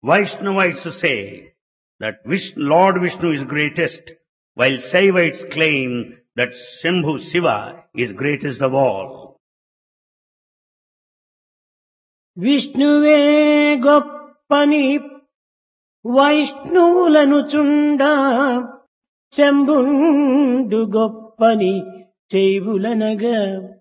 Vaishnavites say that Lord Vishnu is greatest, while Shaivites claim that Shambhu Shiva is greatest of all. విష్ణువే గొప్పని వైష్ణవులను చుండ శంభుండు గొప్పని శైవులనగా